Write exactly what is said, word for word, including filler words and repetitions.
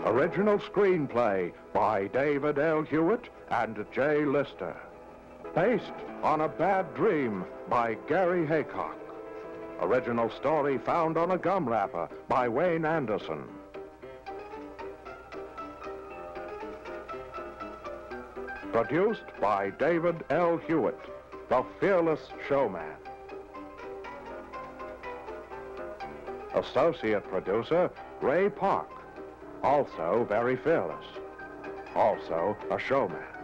Original screenplay by David L. Hewitt and Jay Lister. Based on A Bad Dream by Gary Haycock. Original story found on a gum wrapper by Wayne Anderson. Produced by David L. Hewitt, the fearless showman. Associate producer, Ray Park, also very fearless, also a showman.